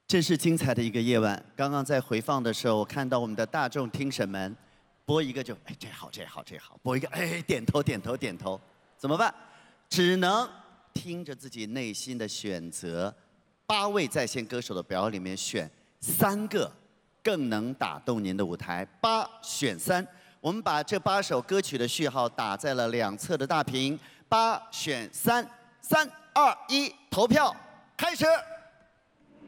真是精彩的一个夜晚。刚刚在回放的时候，我看到我们的大众听审们，播一个就哎这好这好这好，播一个哎点头点头点头，怎么办？只能听着自己内心的选择。8位在线歌手的表里面选3个更能打动您的舞台，8选3。我们把这8首歌曲的序号打在了2侧的大屏，8选3，3、2、1，投票开始。